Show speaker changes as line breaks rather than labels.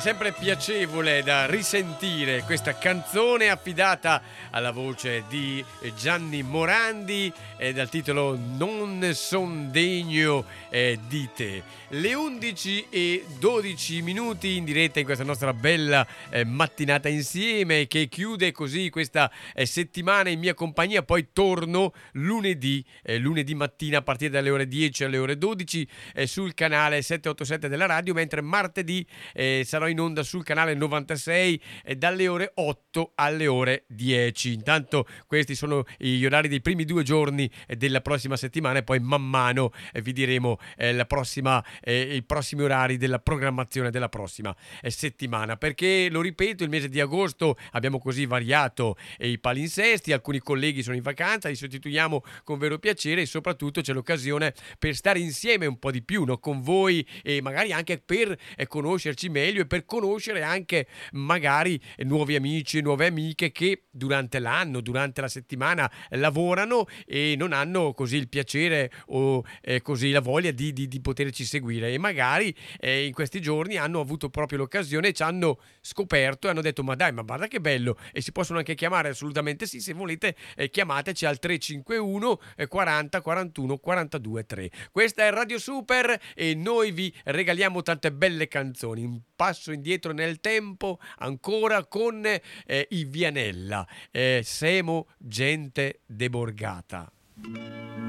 sempre piacevole da risentire questa canzone affidata alla voce di Gianni Morandi e dal titolo Non son degno di te. Le 11:12 in diretta in questa nostra bella mattinata insieme, che chiude così questa settimana in mia compagnia. Poi torno lunedì mattina a partire dalle ore 10 alle ore 12 sul canale 787 della radio, mentre martedì sarò in onda sul canale 96 dalle ore 8 alle ore 10. Intanto questi sono gli orari dei primi 2 giorni della prossima settimana, e poi man mano vi diremo i prossimi orari della programmazione della prossima settimana, perché lo ripeto, il mese di agosto abbiamo così variato i palinsesti, alcuni colleghi sono in vacanza, li sostituiamo con vero piacere, e soprattutto c'è l'occasione per stare insieme un po' di più, no? Con voi, e magari anche per conoscerci meglio e per conoscere anche magari nuovi amici e nuove amiche che durante l'anno, durante la settimana lavorano e non hanno così il piacere o così la voglia di poterci seguire, e magari in questi giorni hanno avuto proprio l'occasione e ci hanno scoperto e hanno detto: ma dai, ma guarda che bello, e si possono anche chiamare. Assolutamente sì, se volete chiamateci al 351 40 41 42 3. Questa è Radio Super e noi vi regaliamo tante belle canzoni. Un passo indietro nel tempo ancora con i Vianella, Semo gente de Borgata.